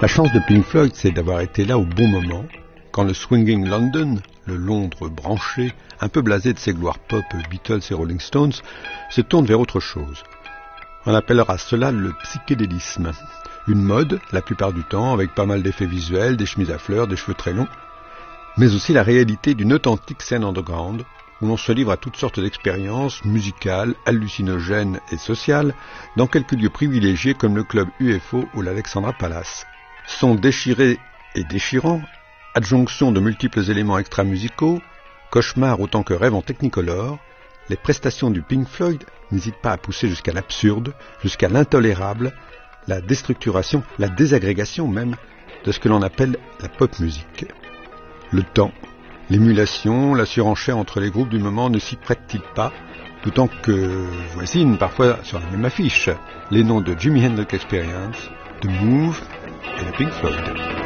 La chance de Pink Floyd, c'est d'avoir été là au bon moment, quand le swinging London, le Londres branché, un peu blasé de ses gloires pop, Beatles et Rolling Stones, se tourne vers autre chose. On appellera cela le psychédélisme. Une mode, la plupart du temps, avec pas mal d'effets visuels, des chemises à fleurs, des cheveux très longs, mais aussi la réalité d'une authentique scène underground, où l'on se livre à toutes sortes d'expériences musicales, hallucinogènes et sociales, dans quelques lieux privilégiés comme le club UFO ou l'Alexandra Palace. Sons déchirés et déchirants, adjonction de multiples éléments extra-musicaux, cauchemars autant que rêves en technicolor, les prestations du Pink Floyd n'hésitent pas à pousser jusqu'à l'absurde, jusqu'à l'intolérable, la déstructuration, la désagrégation même de ce que l'on appelle la pop musique. Le temps, l'émulation, la surenchère entre les groupes du moment ne s'y prêtent-ils pas, d'autant que voisinent parfois sur la même affiche les noms de Jimi Hendrix Experience, de Move et de Pink Floyd.